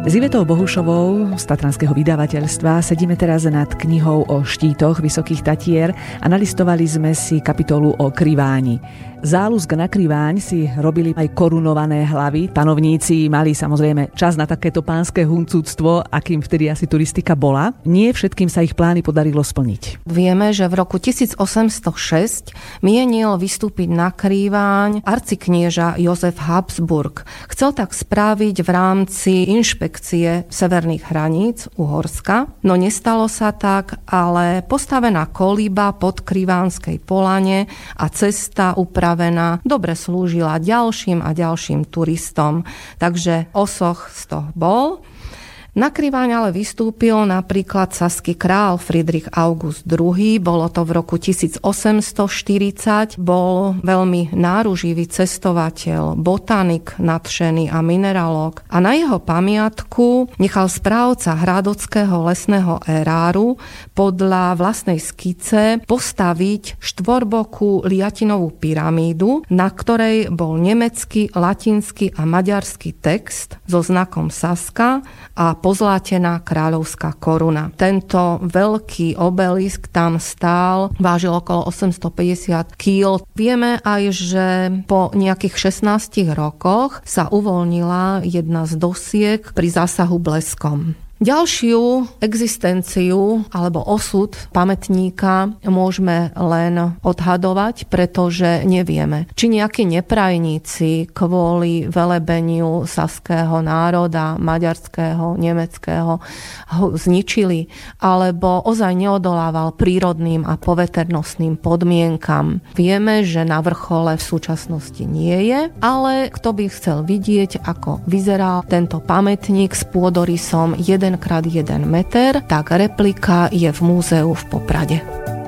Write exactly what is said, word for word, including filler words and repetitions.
S Ivetou Bohušovou z Tatranského vydavateľstva sedíme teraz nad knihou o štítoch Vysokých Tatier a nalistovali sme si kapitolu o Kriváni. Záľusk na Kriváň si robili aj korunované hlavy. Panovníci mali samozrejme čas na takéto pánske huncúctvo, akým vtedy asi turistika bola. Nie všetkým sa ich plány podarilo splniť. Vieme, že v roku tisícosemstošesť mienil vystúpiť na Kriváň arciknieža Jozef Habsburg. Chcel tak spraviť v rámci inšpekcie severných hraníc Uhorska, no nestalo sa tak, ale postavená kolíba pod Krivánskej polane a cesta upravená dobre slúžila ďalším a ďalším turistom. Takže osoch z toho bol. Na Kriváň ale vystúpil napríklad saský král Friedrich August druhý. Bolo to v roku tisícosemstoštyridsať. Bol veľmi náruživý cestovateľ, botanik nadšený a mineralóg. A na jeho pamiatku nechal správca hradockého lesného eráru podľa vlastnej skice postaviť štvorbokú liatinovú pyramídu, na ktorej bol nemecký, latinský a maďarský text so znakom Saska a pozlátená kráľovská koruna. Tento veľký obelisk tam stál, vážil okolo osemstopäťdesiat kíl. Vieme aj, že po nejakých šestnástich rokoch sa uvoľnila jedna z dosiek pri zásahu bleskom. Ďalšiu existenciu alebo osud pamätníka môžeme len odhadovať, pretože nevieme, či nejakí neprajníci kvôli velebeniu saského národa, maďarského, nemeckého ho zničili, alebo ozaj neodolával prírodným a poveternostným podmienkam. Vieme, že na vrchole v súčasnosti nie je, ale kto by chcel vidieť, ako vyzerá tento pamätník s pôdorysom jeden krát jeden meter, tak replika je v múzeu v Poprade.